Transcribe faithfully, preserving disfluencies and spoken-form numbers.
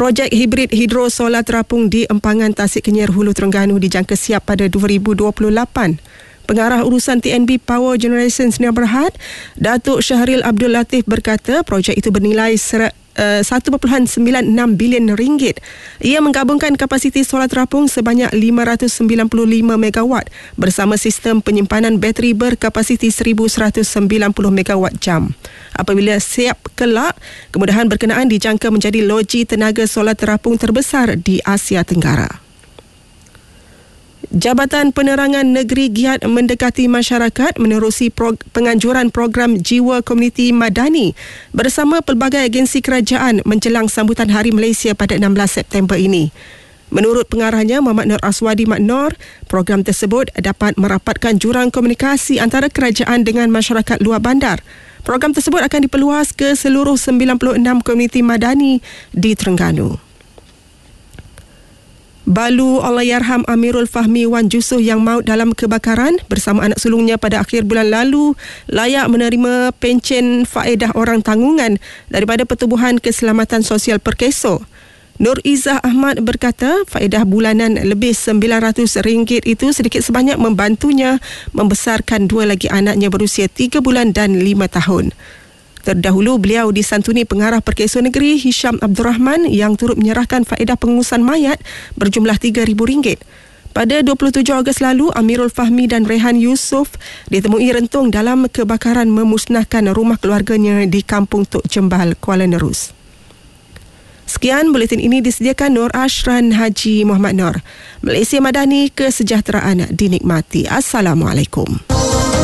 Projek hibrid hidro solar terapung di Empangan Tasik Kenyir Hulu Terengganu dijangka siap pada dua ribu dua puluh lapan. Pengarah urusan T N B Power Generation Sdn Bhd, Datuk Syahril Abdul Latif berkata projek itu bernilai ser- Uh, satu perpuluhan sembilan enam bilion ringgit. Ia menggabungkan kapasiti solar terapung sebanyak lima ratus sembilan puluh lima megawatt bersama sistem penyimpanan bateri berkapasiti seribu seratus sembilan puluh megawatt jam. Apabila siap kelak, kemudahan berkenaan dijangka menjadi loji tenaga solar terapung terbesar di Asia Tenggara. Jabatan Penerangan Negeri giat mendekati masyarakat menerusi prog- penganjuran program Jiwa Komuniti Madani bersama pelbagai agensi kerajaan menjelang sambutan Hari Malaysia pada enam belas September ini. Menurut pengarahnya Muhammad Nur Aswadi Mat Nor, program tersebut dapat merapatkan jurang komunikasi antara kerajaan dengan masyarakat luar bandar. Program tersebut akan diperluas ke seluruh sembilan puluh enam komuniti Madani di Terengganu. Balu Allahyarham Amirul Fahmi Wan Jusuh yang maut dalam kebakaran bersama anak sulungnya pada akhir bulan lalu layak menerima pencen faedah orang tanggungan daripada Pertubuhan Keselamatan Sosial Perkeso. Nur Izzah Ahmad berkata faedah bulanan lebih sembilan ratus ringgit itu sedikit sebanyak membantunya membesarkan dua lagi anaknya berusia tiga bulan dan lima tahun. Terdahulu beliau disantuni pengarah Perkeso Negeri Hisham Abdul Rahman yang turut menyerahkan faedah pengurusan mayat berjumlah tiga ribu ringgit. Pada dua puluh tujuh Ogos lalu, Amirul Fahmi dan Rehan Yusof ditemui rentung dalam kebakaran memusnahkan rumah keluarganya di Kampung Tok Jembal, Kuala Nerus. Sekian buletin ini disediakan Nur Ashran Haji Muhammad Nur. Malaysia Madani, kesejahteraan dinikmati. Assalamualaikum.